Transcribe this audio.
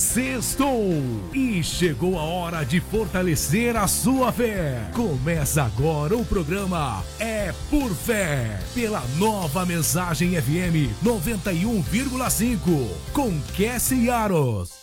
Sextou e chegou a hora de fortalecer a sua fé. Começa agora o programa É por Fé, pela Nova Mensagem FM 91,5 com Cassie Yaros.